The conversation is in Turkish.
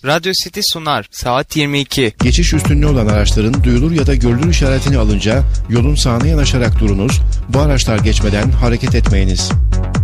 Radyo City sunar. Saat 22. Geçiş üstünlüğü olan araçların duyulur ya da görülür işaretini alınca yolun sağına yanaşarak durunuz. Bu araçlar geçmeden hareket etmeyiniz.